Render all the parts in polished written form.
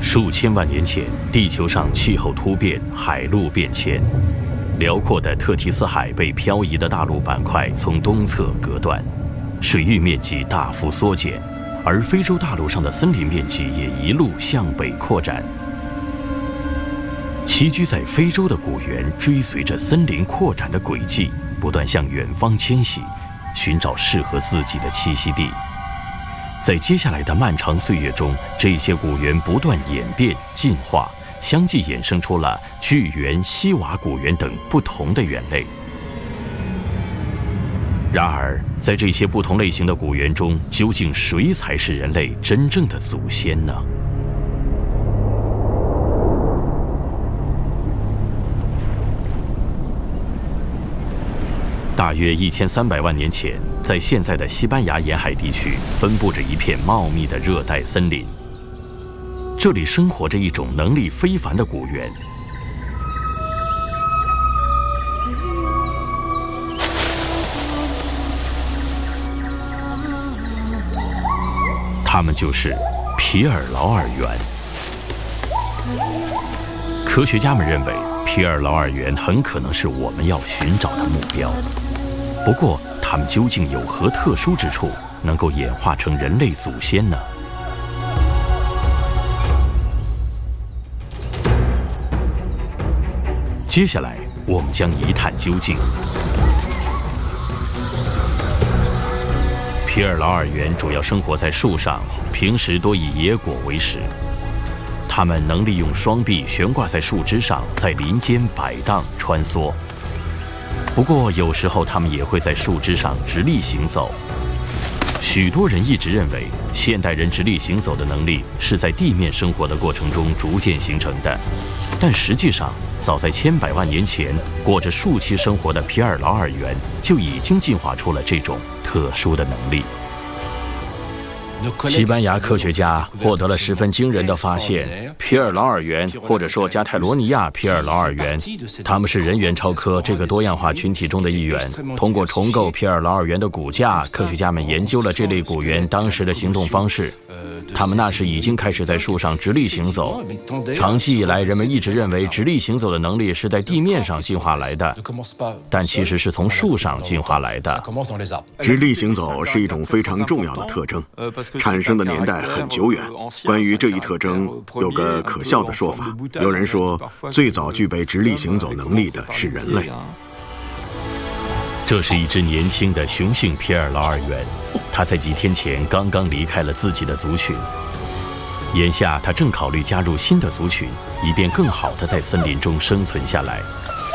数千万年前，地球上气候突变，海陆变迁，辽阔的特提斯海被漂移的大陆板块从东侧隔断，水域面积大幅缩减，而非洲大陆上的森林面积也一路向北扩展。栖居在非洲的古猿追随着森林扩展的轨迹，不断向远方迁徙，寻找适合自己的栖息地。在接下来的漫长岁月中，这些古猿不断演变进化，相继衍生出了巨猿、西瓦古猿等不同的猿类。然而，在这些不同类型的古猿中，究竟谁才是人类真正的祖先呢？大约1300万年前，在现在的西班牙沿海地区，分布着一片茂密的热带森林。这里生活着一种能力非凡的古猿，它们就是皮尔劳尔猿。科学家们认为，皮尔劳尔猿很可能是我们要寻找的目标。不过，它们究竟有何特殊之处，能够演化成人类祖先呢？接下来，我们将一探究竟。皮尔劳尔猿主要生活在树上，平时多以野果为食。它们能利用双臂悬挂在树枝上，在林间摆荡穿梭。不过，有时候它们也会在树枝上直立行走。许多人一直认为，现代人直立行走的能力是在地面生活的过程中逐渐形成的，但实际上，早在千百万年前，过着树栖生活的皮尔劳尔猿就已经进化出了这种特殊的能力。西班牙科学家获得了十分惊人的发现，皮尔劳尔猿，或者说加泰罗尼亚皮尔劳尔猿，它们是人猿超科这个多样化群体中的一员。通过重构皮尔劳尔猿的骨架，科学家们研究了这类古猿当时的行动方式。它们那时已经开始在树上直立行走。长期以来，人们一直认为直立行走的能力是在地面上进化来的，但其实是从树上进化来的。 直立行走是一种非常重要的特征，产生的年代很久远。关于这一特征，有个可笑的说法，有人说最早具备直立行走能力的是人类。 这是一只年轻的雄性皮尔劳尔猿，它在几天前刚刚离开了自己的族群，眼下它正考虑加入新的族群，以便更好地在森林中生存下来。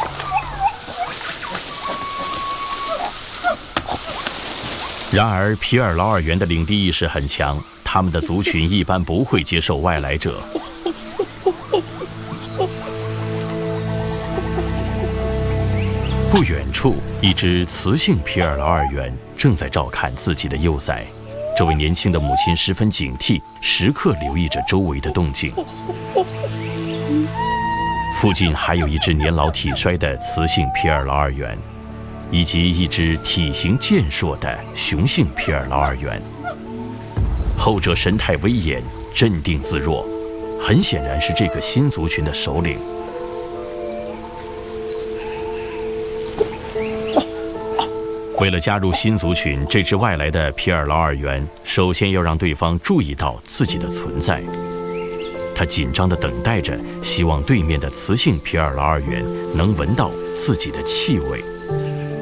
然而，皮尔劳尔猿的领地意识很强，它们的族群一般不会接受外来者。不远处，一只雌性皮尔劳尔猿正在照看自己的幼崽。这位年轻的母亲十分警惕，时刻留意着周围的动静。附近还有一只年老体衰的雌性皮尔劳尔猿，以及一只体型健硕的雄性皮尔劳尔猿。后者神态威严，镇定自若，很显然是这个新族群的首领。为了加入新族群，这只外来的皮尔劳尔猿首先要让对方注意到自己的存在。他紧张地等待着，希望对面的雌性皮尔劳尔猿能闻到自己的气味。